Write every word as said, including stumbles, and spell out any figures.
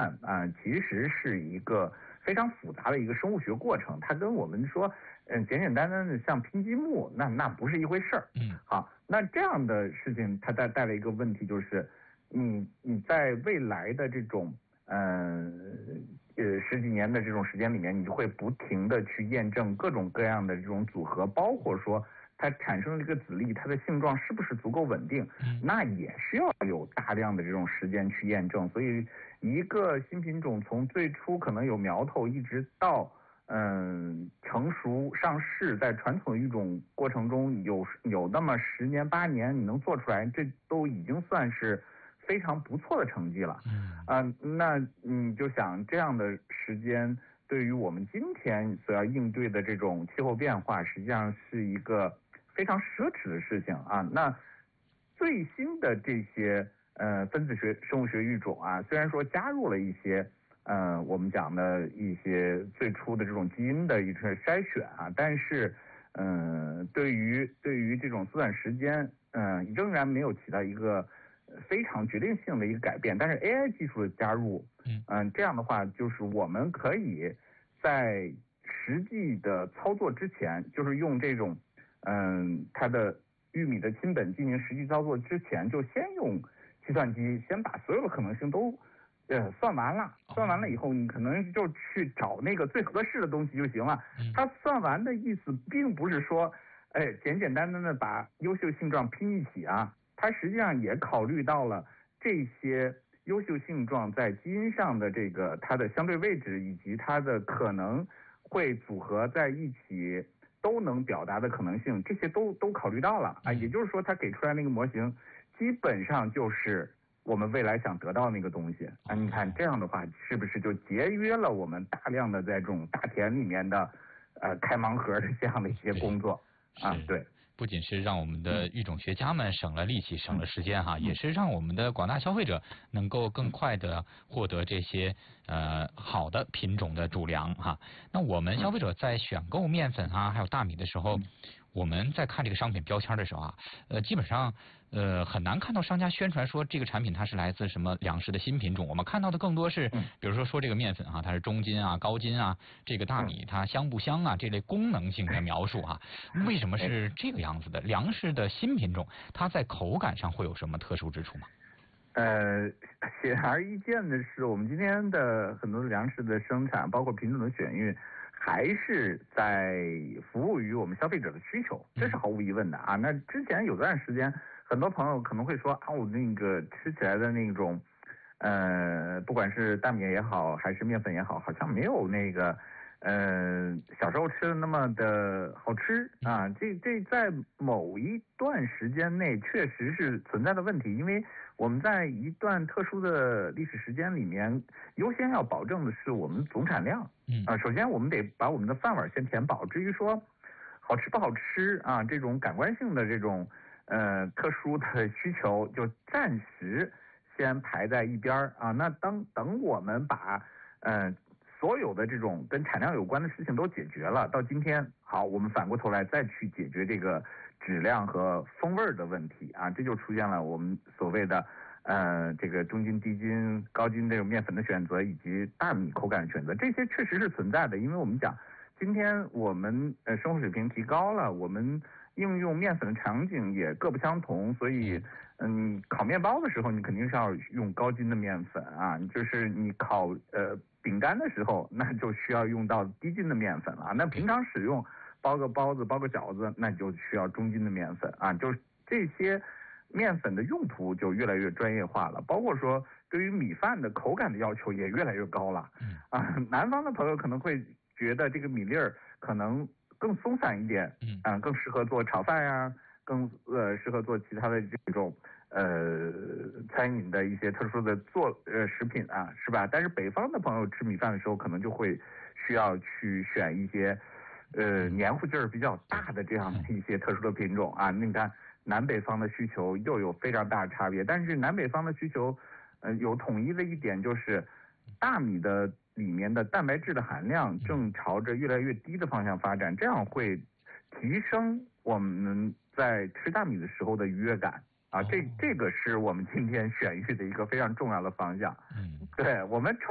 换啊、呃，其实是一个非常复杂的一个生物学过程，它跟我们说嗯简简单单的像拼积木，那那不是一回事儿。 嗯， 好，那这样的事情它带带来一个问题，就是你你在未来的这种嗯 呃, 呃十几年的这种时间里面，你就会不停的去验证各种各样的这种组合，包括说它产生的这个籽粒，它的性状是不是足够稳定，那也需要有大量的这种时间去验证。所以一个新品种从最初可能有苗头，一直到嗯成熟上市，在传统育种过程中有有那么十年八年，你能做出来，这都已经算是非常不错的成绩了。嗯、呃，那你就想这样的时间，对于我们今天所要应对的这种气候变化，实际上是一个非常奢侈的事情啊。那最新的这些呃分子学、生物学育种啊，虽然说加入了一些呃我们讲的一些最初的这种基因的一个筛选啊，但是嗯、呃，对于对于这种缩短时间，嗯、呃，仍然没有起到一个非常决定性的一个改变。但是 A I 技术的加入，嗯、呃，这样的话，就是我们可以在实际的操作之前，就是用这种嗯、呃、它的玉米的亲本进行实际操作之前，就先用计算机先把所有的可能性都呃算完了，算完了以后，你可能就去找那个最合适的东西就行了。它算完的意思并不是说，哎，简简单单的把优秀性状拼一起啊，它实际上也考虑到了这些优秀性状在基因上的这个它的相对位置，以及它的可能会组合在一起都能表达的可能性，这些都都考虑到了啊。也就是说，它给出来那个模型基本上就是我们未来想得到那个东西啊。你看这样的话，是不是就节约了我们大量的在这种大田里面的呃开盲盒的这样的一些工作啊？对。 不仅是让我们的育种学家们省了力气、省了时间哈，也是让我们的广大消费者能够更快的获得这些呃好的品种的主粮哈。那我们消费者在选购面粉啊，还有大米的时候，我们在看这个商品标签的时候啊，呃，基本上呃很难看到商家宣传说这个产品它是来自什么粮食的新品种。我们看到的更多是，比如说说这个面粉啊，它是中筋啊、高筋啊，这个大米它香不香啊，这类功能性的描述啊。为什么是这个样子的？粮食的新品种，它在口感上会有什么特殊之处吗？ 呃，显而易见的是，我们今天的很多粮食的生产，包括品种的选育，还是在服务于我们消费者的需求，这是毫无疑问的啊。那之前有段时间，很多朋友可能会说啊，我那个吃起来的那种，呃，不管是大米也好，还是面粉也好，好像没有那个。呃，小时候吃的那么的好吃啊，这这在某一段时间内确实是存在的问题，因为我们在一段特殊的历史时间里面，优先要保证的是我们总产量。嗯啊，首先我们得把我们的饭碗先填饱，至于说好吃不好吃啊，这种感官性的这种呃特殊的需求，就暂时先排在一边啊。那当等我们把呃。所有的这种跟产量有关的事情都解决了，到今天好，我们反过头来再去解决这个质量和风味的问题啊，这就出现了我们所谓的呃这个中筋、低筋、高筋这种面粉的选择，以及大米口感的选择，这些确实是存在的。因为我们讲今天我们呃生活水平提高了，我们应用面粉的场景也各不相同，所以嗯烤面包的时候你肯定是要用高筋的面粉啊，就是你烤呃饼干的时候，那就需要用到低筋的面粉了。那平常使用包个包子、包个饺子，那就需要中筋的面粉啊。就是这些面粉的用途就越来越专业化了，包括说对于米饭的口感的要求也越来越高了。啊，南方的朋友可能会觉得这个米粒儿可能更松散一点，嗯，更适合做炒饭呀，更呃适合做其他的这种。呃，餐饮的一些特殊的做呃食品啊，是吧？但是北方的朋友吃米饭的时候，可能就会需要去选一些呃黏糊劲儿比较大的这样的一些特殊的品种啊。那你看南北方的需求又有非常大的差别，但是南北方的需求呃有统一的一点，就是大米的里面的蛋白质的含量正朝着越来越低的方向发展，这样会提升我们在吃大米的时候的愉悦感。啊，这这个是我们今天选育的一个非常重要的方向。嗯，对我们。